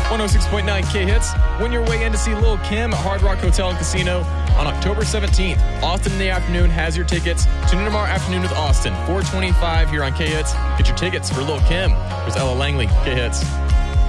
106.9 K-Hits. Win your way in to see Lil' Kim at Hard Rock Hotel and Casino on October 17th. Austin in the afternoon has your tickets. Tune in tomorrow afternoon with Austin, 4:25 here on K-Hits. Get your tickets for Lil' Kim. There's Ella Langley, K-Hits.